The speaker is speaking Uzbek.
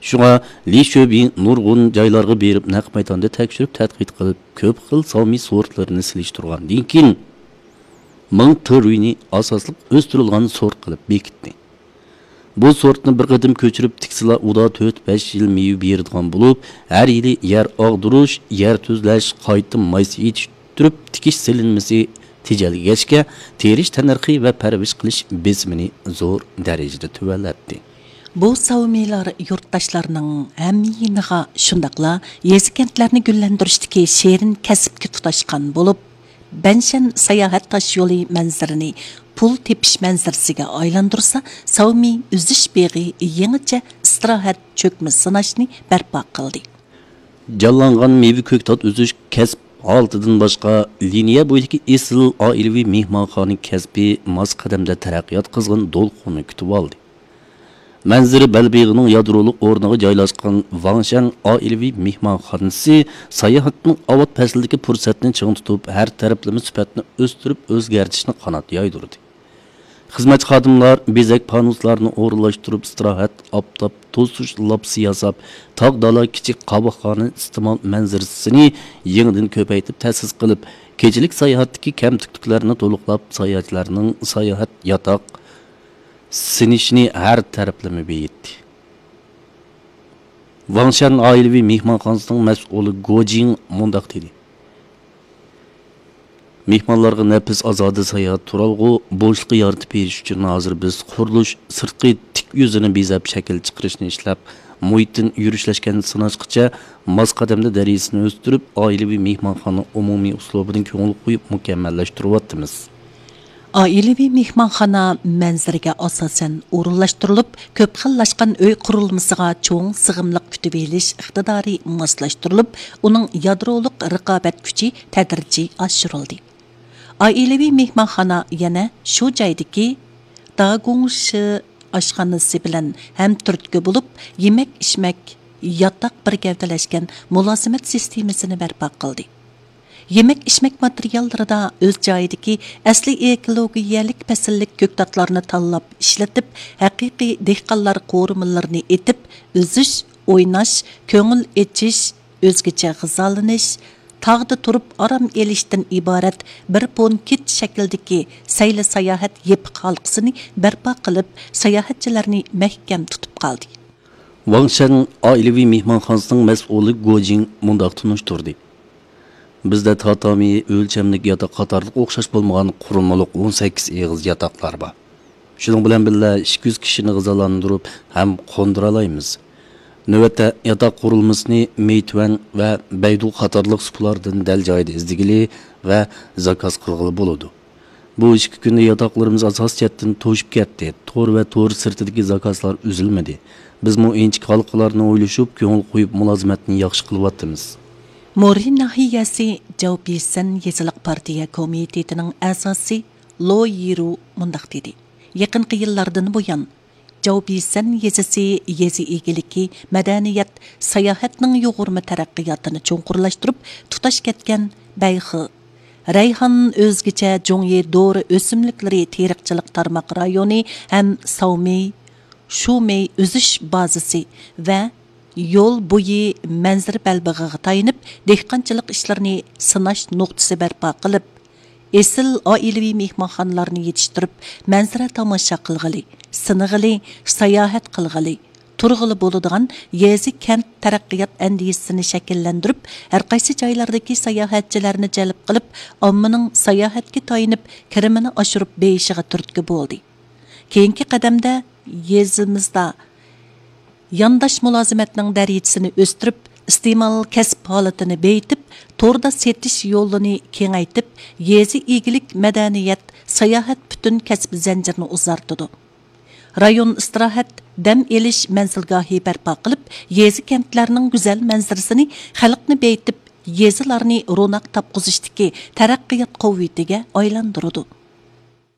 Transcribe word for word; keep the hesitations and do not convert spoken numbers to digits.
Шуңа Ли Шөбин нургун жайларга берип, нақ майданда тәкшүрүп, тадқиқ кылып, көп хил сауми сортларын силиштиргандан кийин миң төрүни асаслык өстүрүлгөн сорт кылып бекитти. Bu sortni bir qadim ko'chirib tiksila uda to'rt besh yil meyve beradigan bo'lib, har yili yer og'dirish, yer tuzlash, qayta maysa yetishtirib tikish silinmasi tejalgachga terish tanarxi va parvish qilish besimini zo'r darajada tuvallatdi. Bu savmiylar yurtdoshlarning hamyiniga shundaqla yezi kentlarni gullantirishdagi sherin kasbga tutashgan bo'lib, Benshan sayohat tosh yo'li manzarini pul tepish manzarasiga aylantirsa, savmi uzish beg'i yangicha istirohat cho'kma sinashni barpo qildi. Jallangan meyve ko'ktat uzish kasb oltidan boshqa liniya bo'yidagi esil oilaviy mehmonxona kasbi mos qadamda taraqqiyot qizg'in do'lqini kutib oldi. Manziri Balbeg'ining yadroliq o'rniga joylashgan Vangshan oilaviy mehmonxonasi sayohatning avvat faslidagi fursatni ching tutib, har taraflama sifatni o'stirib, o'zgartishni qanot yoydirdi. Xizmat xodimlar bezak panuslarni o'rinlashtirib, istirohat, optob, to'sish lapsi yasab, tog' dala kichik qaboqxona iste'mol manzarasini yangidan ko'paytib ta'sis qilib, kechilik sayohatdagi kamtikliklarni to'liqlab, sayohatlarning sayohat yotoq sinishni har taraflama beyitdi. Vangshan oilaviy mehmonxonasining mas'uli Gojing mundaq dedi. Mehmonlarga nafis azodi sayohat turalg'u bo'shliqni yoritib berish uchun hozir biz qurilish sirtqi tik yuzini bezab shakl chiqarishni ishlab, muhitdan yurishlashgan sinashqicha mos qadamda darajasini o'stirib, oilaviy mehmonxona umumiy uslubidan ko'ngil qo'yib mukammallashtiryapmiz. Oilaviy mehmonxona manzariga asosan o'rinlashtirilib, ko'p xillashgan uy qurilmasiga cho'ng sig'imliq kutib elish iqtidori moslashtirilib, uning yadroliq raqobat kuchi tadrijiy oshirildi. Oilaviy mehmonxona yana shu joydagi Dagongshi oshxonasi bilan ham turtki bo'lib, yemak-ichmak, yotoq bir gavdalashgan mulozimat sistemasini barpo qildi. Yemek-ichmek materiallarida o'z joyidagi asli ekologiyalik fasllik ko'ktatlarni tanlab ishlatib, haqiqiy dehqonlar qo'rimallarini etib, o'zish, o'ynash, ko'ngil echish, o'zgacha g'izolanish, tog'da turib aram elishdan iborat bir ponkit shaklidagi sayli sayohat yepiq halqasini barpo qilib, sayohatchilarni mahkam tutib qoldi. Vangshan oilaviy mehmonxonasining mas'uli Gojing mundaq tunishtirdi. Bizda tatami o'lchamlik yotoq qatorliq o'xshash bo'lmagan qurilmaliq o'n sakkiz eg'iz yotoqlar bor. Shuning bilan birga ikki yuz kishini g'izolantirib ham qo'ndira olamiz. Navbatda yotoq qurilmasini Meituan va Baidu qatorliq suplardan dal joyida izdigili va zakaz qilg'ili bo'ladi. Bu ikki kunda yotoqlarimiz asosiyatdan to'shib ketdi. To'r va to'r sirtidagi zakazlar uzilmadi. Biz bu inchik xalqlarni o'ylashib, ko'ngil qo'yib mulozimatni yaxshi qilyapmiz. Morin nahiyasi Jawbisan Yezilik partiya komitetining a'zosi Lo Yiru mundaq dedi. Yaqinqi yillardan buyon Jawbisan yezisi yezi egiliki, madaniyat, sayohatning yuqurma taraqqiyotini cho'nqurlashtirib, tutash ketgan Bayxi, Rayhon o'zgacha Jongye Dori o'simliklari teriqchilik tarmoq rayoni ham Savmi, Shumey o'zish bazasi va yo'l bo'yi manzara balbig'iga tayinib, dehqonchilik ishlarini sinash nuqtasi barpo qilib, esil oilaviy mehmonxonalarni yetishtirib, manzara tomosha qilg'ili, sinig'ili, sayohat qilg'ili, turg'ili bo'ladigan yezi kent taraqqiyot andisini shakllantirib, har qaysi joylardagi sayohatchilarni jalb qilib, ommaning sayohatga tayinib, kirimini oshirib beyishiga turtki bo'ldi. Keyingi qadamda yezimizda yandash mulozimatning darajasini o'stirib, iste'mol kasb holatini beyitib, to'rda setish yo'lini kengaytib, yezi egilik madaniyat, sayohat butun kasb zanjirini uzartdi. Rayon istirohat, dam elish manzilgohi barpo qilib, yezi kentlarning go'zal manzarasini xalqni beyitib, yezilarni ro'naq topqizishdagi taraqqiyot quvvatiga aylantirdi.